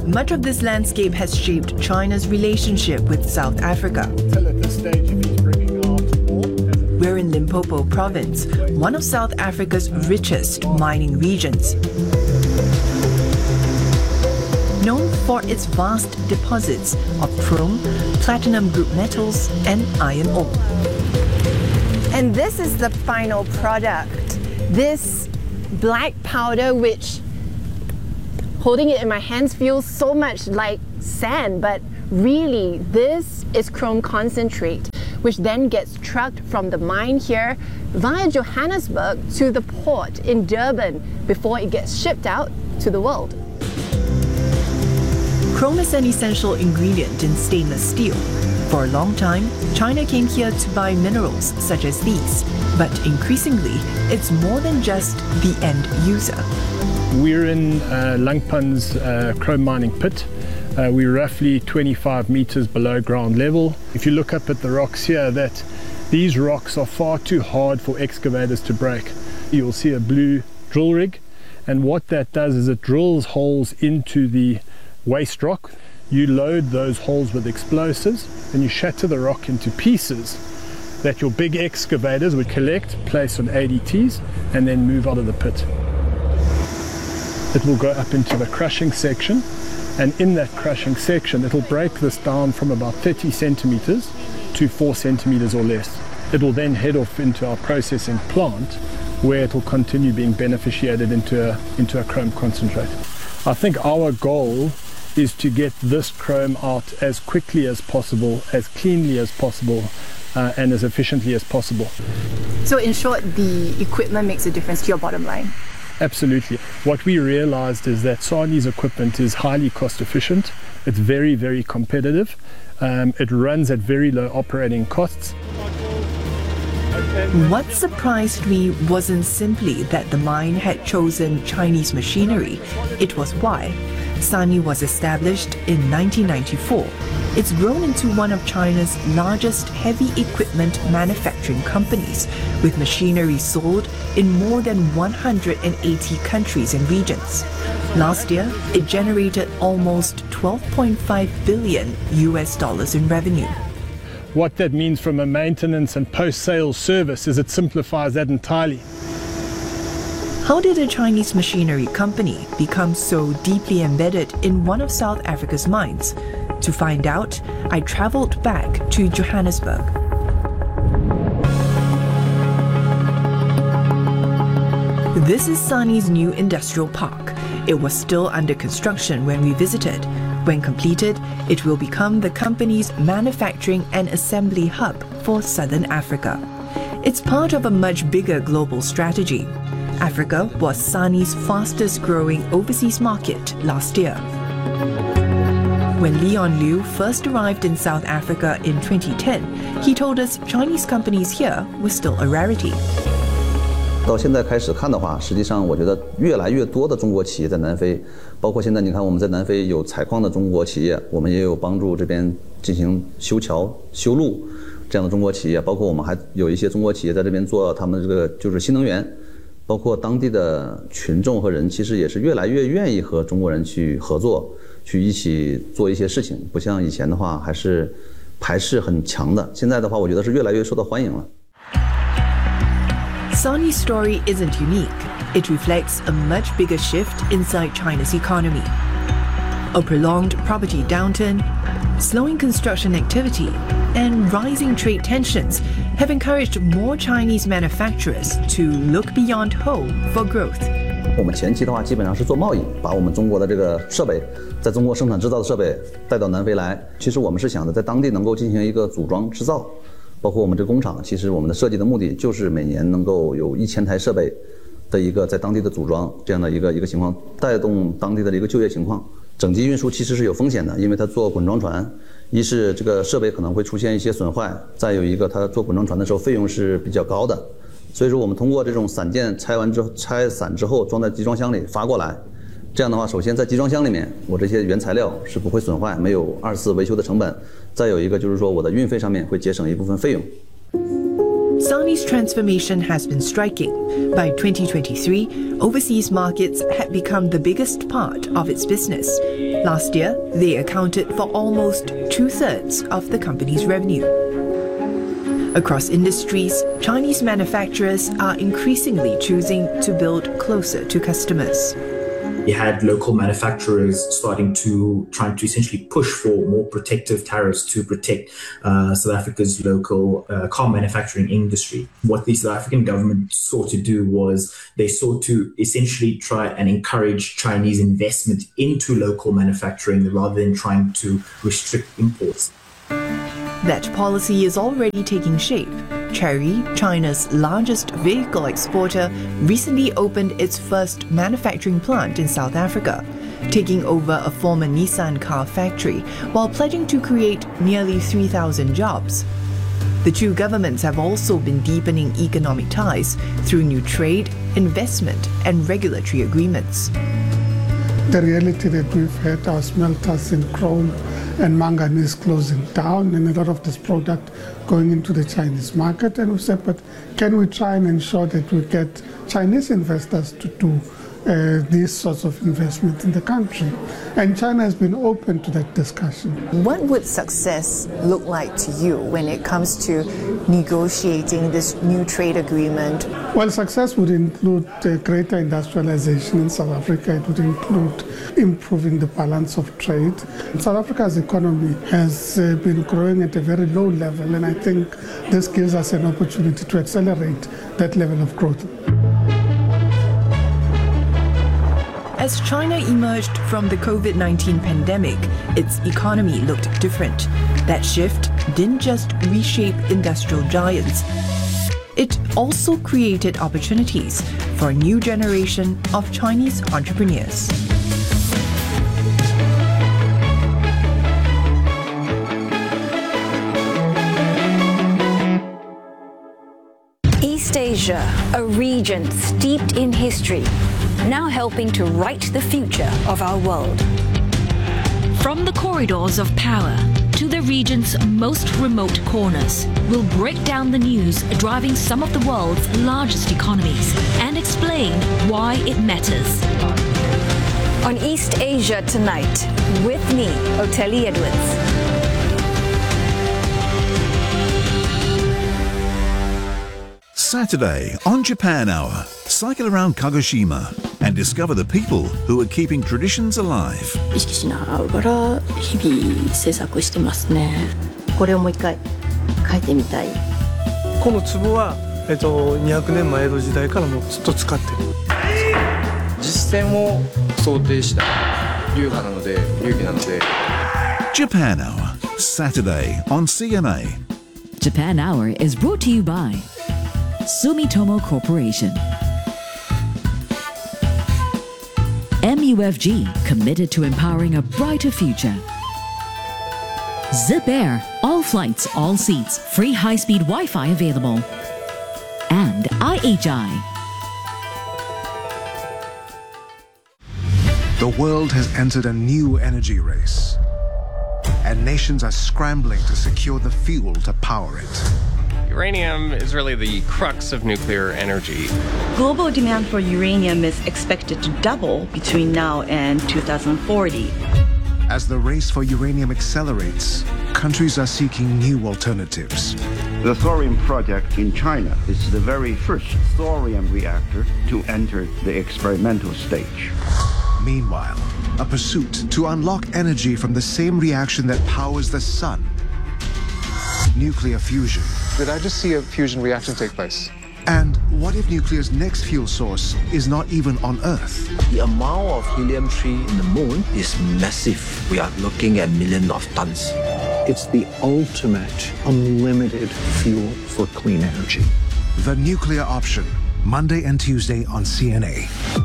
Much of this landscape has shaped China's relationship with South Africa. We're in Limpopo province, one of South Africa's richest mining regions. Known for its vast deposits of chrome, platinum group metals, and iron ore. And this is the final product. This black powder, which holding it in my hands feels so much like sand, but really this is chrome concentrate, which then gets trucked from the mine here via Johannesburg to the port in Durban before it gets shipped out to the world. Chrome is an essential ingredient in stainless steel. For a long time, China came here to buy minerals such as these, but increasingly, it's more than just the end user. We're in Langpan's chrome mining pit. We're roughly 25 meters below ground level. If you look up at the rocks here, these rocks are far too hard for excavators to break. You'll see a blue drill rig, and what that does is it drills holes into the waste rock. You load those holes with explosives and you shatter the rock into pieces that your big excavators would collect, place on ADTs, and then move out of the pit. It will go up into the crushing section, and in that crushing section it'll break this down from about 30 centimeters to 4 centimeters or less. It will then head off into our processing plant, where it will continue being beneficiated into a chrome concentrate. I think our goal is to get this chrome out as quickly as possible, as cleanly as possible, and as efficiently as possible. So in short, the equipment makes a difference to your bottom line? Absolutely. What we realized is that SANY's equipment is highly cost efficient. It's very, very competitive. It runs at very low operating costs. What surprised me wasn't simply that the mine had chosen Chinese machinery, it was why. SANY was established in 1994. It's grown into one of China's largest heavy equipment manufacturing companies, with machinery sold in more than 180 countries and regions. Last year, it generated almost $12.5 billion in revenue. What that means from a maintenance and post-sales service is it simplifies that entirely. How did a Chinese machinery company become so deeply embedded in one of South Africa's mines? To find out, I traveled back to Johannesburg. This is SANY's new industrial park. It was still under construction when we visited. When completed, it will become the company's manufacturing and assembly hub for Southern Africa. It's part of a much bigger global strategy. Africa was SANY's fastest growing overseas market last year. When Leon Liu first arrived in South Africa in 2010, he told us Chinese companies here were still a rarity. 到现在开始看的话，实际上我觉得越来越多的中国企业在南非，包括现在你看我们在南非有采矿的中国企业，我们也有帮助这边进行修桥、修路这样的中国企业，包括我们还有一些中国企业在这边做他们这个就是新能源，包括当地的群众和人其实也是越来越愿意和中国人去合作，去一起做一些事情，不像以前的话还是排斥很强的，现在的话我觉得是越来越受到欢迎了。 SANY's story isn't unique. It reflects a much bigger shift inside China's economy. A prolonged property downturn, slowing construction activity, and rising trade tensions have encouraged more Chinese manufacturers to look beyond home for growth. 我们前期的话基本上是做贸易，把我们中国的这个设备，在中国生产制造的设备带到南非来。其实我们是想的在当地能够进行一个组装制造。 包括我们这个工厂，其实我们的设计的目的就是每年能够有1000台设备的一个在当地的组装这样的一个情况，带动当地的一个就业情况。整机运输其实是有风险的，因为它做滚装船，一是这个设备可能会出现一些损坏，再有一个它做滚装船的时候费用是比较高的。所以说我们通过这种散件拆散之后装在集装箱里发过来。 这样的话，首先在集装箱里面，我这些原材料是不会损坏，没有2次维修的成本。再有一个就是说，我的运费上面会节省一部分费用。 Sany's transformation has been striking. By 2023, overseas markets had become the biggest part of its business. Last year, they accounted for almost 2/3 of the company's revenue. Across industries, Chinese manufacturers are increasingly choosing to build closer to customers. You had local manufacturers trying to essentially push for more protective tariffs to protect South Africa's local car manufacturing industry. What the South African government sought to do was they sought to essentially try and encourage Chinese investment into local manufacturing rather than trying to restrict imports. That policy is already taking shape. Chery, China's largest vehicle exporter, recently opened its first manufacturing plant in South Africa, taking over a former Nissan car factory while pledging to create nearly 3,000 jobs. The two governments have also been deepening economic ties through new trade, investment, and regulatory agreements. The reality that we've had our smelters in chrome and manganese closing down and a lot of this product going into the Chinese market, and we said, but can we try and ensure that we get Chinese investors to do these sorts of investment in the country? And China has been open to that discussion. What would success look like to you when it comes to negotiating this new trade agreement? Well, success would include greater industrialization in South Africa. It would include improving the balance of trade. South Africa's economy has been growing at a very low level, and I think this gives us an opportunity to accelerate that level of growth. As China emerged from the COVID-19 pandemic, its economy looked different. That shift didn't just reshape industrial giants. It also created opportunities for a new generation of Chinese entrepreneurs. East Asia, a region steeped in history, now helping to write the future of our world. From the corridors of power to the region's most remote corners, we'll break down the news driving some of the world's largest economies and explain why it matters. On East Asia Tonight, with me, Oteli Edwards. Saturday on Japan Hour, cycle around Kagoshima and discover the people who are keeping traditions alive. 意識しながら日々制作してますね。これをもう一回書いてみたい。 この壺は200年前江戸時代からもうずっと使ってる。 実践を想定した流儀なので。 Japan Hour, Saturday on CNA. Japan Hour is brought to you by Sumitomo Corporation. MUFG, committed to empowering a brighter future. Zip Air, all flights, all seats, free high-speed Wi-Fi available. And IHI. The world has entered a new energy race, and nations are scrambling to secure the fuel to power it. Uranium is really the crux of nuclear energy. Global demand for uranium is expected to double between now and 2040. As the race for uranium accelerates, countries are seeking new alternatives. The thorium project in China is the very first thorium reactor to enter the experimental stage. Meanwhile, a pursuit to unlock energy from the same reaction that powers the sun. Nuclear fusion. Did I just see a fusion reaction take place? And what if nuclear's next fuel source is not even on Earth? The amount of helium-3 in the moon is massive. We are looking at millions of tons. It's the ultimate unlimited fuel for clean energy. The Nuclear Option, Monday and Tuesday on CNA.